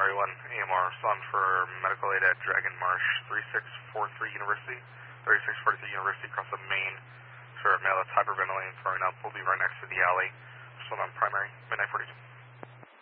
RE1 AMR, Sun for medical aid at Dragon Marsh, 3643 University, 3643 University across the main for a male that's hyperventilating, throwing up. We'll be right next to the alley. Just on primary, midnight 42.